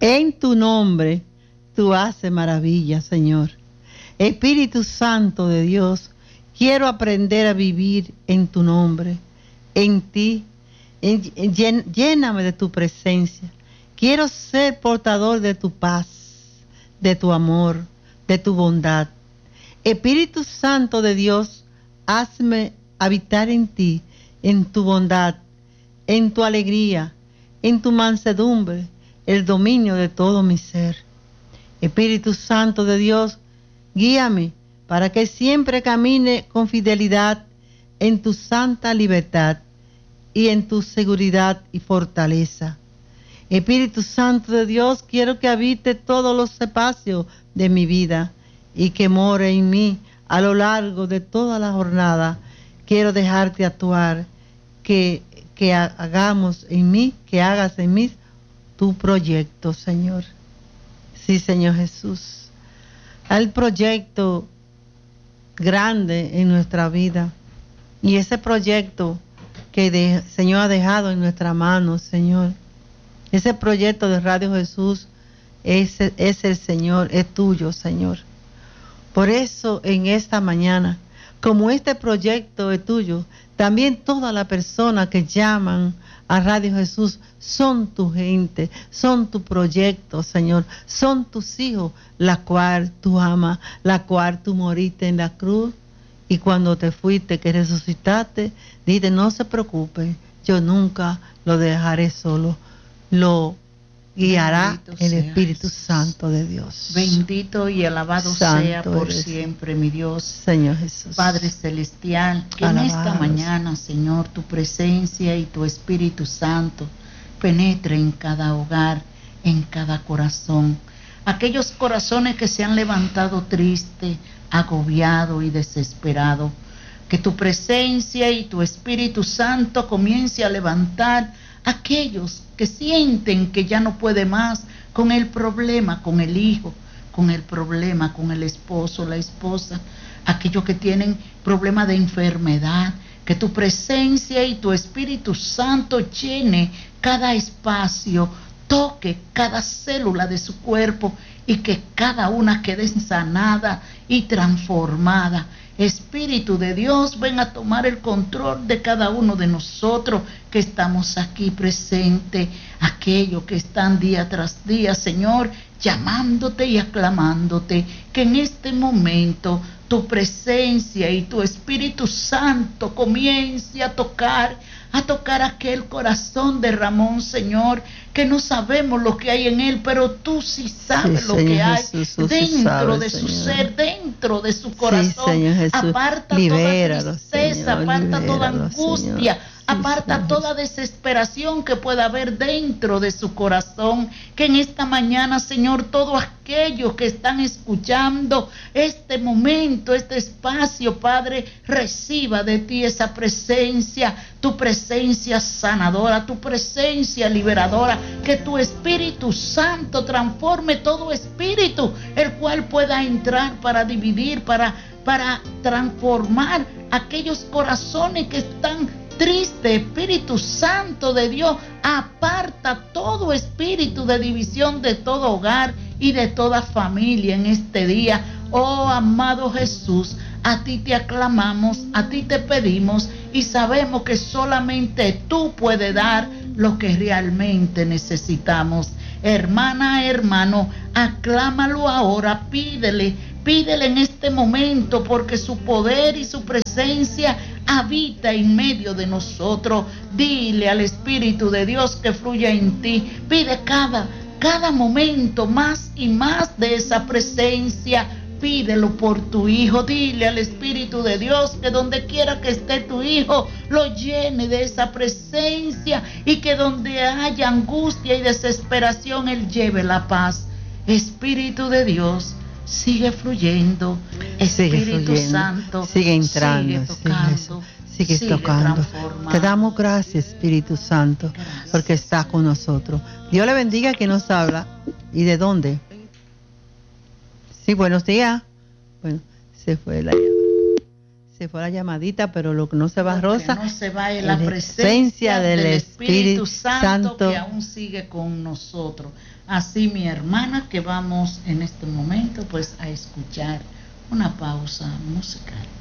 En tu nombre tú haces maravillas, Señor. Espíritu Santo de Dios, quiero aprender a vivir en tu nombre, en ti. Lléname de tu presencia. Quiero ser portador de tu paz, de tu amor, de tu bondad. Espíritu Santo de Dios, hazme habitar en ti, en tu bondad, en tu alegría, en tu mansedumbre, el dominio de todo mi ser. Espíritu Santo de Dios, guíame para que siempre camine con fidelidad en tu santa libertad y en tu seguridad y fortaleza. Espíritu Santo de Dios, quiero que habite todos los espacios de mi vida y que more en mí a lo largo de toda la jornada. Quiero dejarte actuar, que hagas en mí tu proyecto, Señor. Sí, Señor Jesús. Hay proyecto grande en nuestra vida y ese proyecto que el Señor ha dejado en nuestra mano, Señor. Ese proyecto de Radio Jesús es el Señor, es tuyo, Señor. Por eso en esta mañana, como este proyecto es tuyo, también todas las personas que llaman a Radio Jesús son tu gente, son tu proyecto, Señor, son tus hijos, la cual tú amas, la cual tú moriste en la cruz y cuando te fuiste, que resucitaste, dijiste, no se preocupe, yo nunca lo dejaré solo, lo guiará el Espíritu Santo de Dios. Bendito y alabado sea por siempre, mi Dios. Señor Jesús. Padre Celestial, que en esta mañana, Señor, tu presencia y tu Espíritu Santo penetre en cada hogar, en cada corazón. Aquellos corazones que se han levantado tristes, agobiados y desesperados. Que tu presencia y tu Espíritu Santo comience a levantar aquellos que sienten que ya no puede más con el problema, con el hijo, con el problema, con el esposo, la esposa, aquellos que tienen problema de enfermedad, que tu presencia y tu Espíritu Santo llene cada espacio, toque cada célula de su cuerpo y que cada una quede sanada y transformada. Espíritu de Dios, ven a tomar el control de cada uno de nosotros que estamos aquí presentes, aquellos que están día tras día, Señor, llamándote y aclamándote, que en este momento tu presencia y tu Espíritu Santo comience a tocar aquel corazón de Ramón, Señor, que no sabemos lo que hay en él, pero tú sí sabes lo que hay dentro de su ser, dentro de su corazón. Aparta toda tristeza, aparta toda angustia, aparta toda desesperación que pueda haber dentro de su corazón. Que en esta mañana, Señor, todos aquellos que están escuchando este momento, este espacio, Padre, reciba de ti esa presencia, tu presencia sanadora, tu presencia liberadora, que tu Espíritu Santo transforme todo espíritu, el cual pueda entrar para dividir, para transformar aquellos corazones que están triste. Espíritu Santo de Dios, aparta todo espíritu de división de todo hogar y de toda familia en este día. Oh amado Jesús, a ti te aclamamos, a ti te pedimos y sabemos que solamente tú puedes dar lo que realmente necesitamos. Hermana, hermano, aclámalo ahora, pídele en este momento, porque su poder y su presencia habita en medio de nosotros. Dile al Espíritu de Dios que fluya en ti. Pide cada momento más y más de esa presencia. Pídelo por tu hijo. Dile al Espíritu de Dios que donde quiera que esté tu hijo, lo llene de esa presencia y que donde haya angustia y desesperación, Él lleve la paz. Espíritu de Dios, sigue fluyendo. Espíritu Santo, sigue entrando, sigue tocando, sigue tocando. Te damos gracias, Espíritu Santo, gracias, porque está con nosotros. Dios le bendiga. Que nos habla y de dónde. Sí, buenos días. Bueno, se fue la llamada. se fue la llamadita, pero lo que no se va, lo Rosa, que no se va es la presencia del Espíritu Santo que aún sigue con nosotros. Así, mi hermana, que vamos en este momento pues a escuchar una pausa musical.